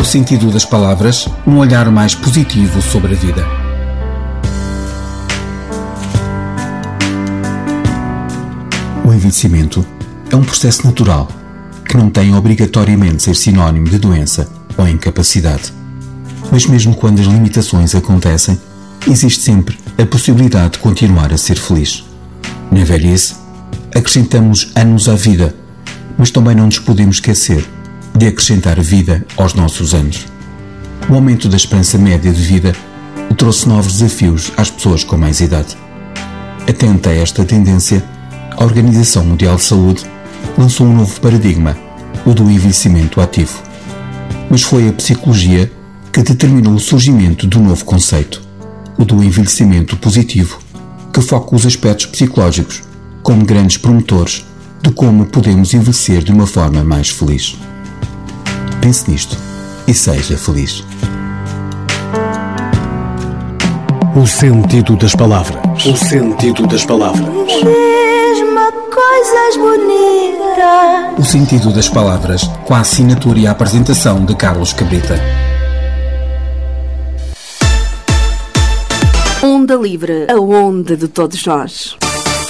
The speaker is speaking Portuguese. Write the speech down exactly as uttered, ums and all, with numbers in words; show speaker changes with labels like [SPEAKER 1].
[SPEAKER 1] sentido das palavras, um olhar mais positivo sobre a vida. O envelhecimento é um processo natural que não tem obrigatoriamente de ser sinónimo de doença ou incapacidade. Mas mesmo quando as limitações acontecem, existe sempre a possibilidade de continuar a ser feliz. Na velhice, acrescentamos anos à vida, mas também não nos podemos esquecer de acrescentar vida aos nossos anos. O aumento da esperança média de vida trouxe novos desafios às pessoas com mais idade. Atenta a esta tendência, a Organização Mundial de Saúde lançou um novo paradigma, o do envelhecimento ativo. Mas foi a psicologia que determinou o surgimento do novo conceito, o do envelhecimento positivo, que foca os aspectos psicológicos como grandes promotores de como podemos envelhecer de uma forma mais feliz. Pense nisto e seja feliz.
[SPEAKER 2] O sentido das palavras. O sentido das palavras.
[SPEAKER 3] Coisas bonitas.
[SPEAKER 1] O sentido das palavras, com a assinatura e a apresentação de Carlos Cabrita.
[SPEAKER 4] Onda Livre, a onda de todos nós.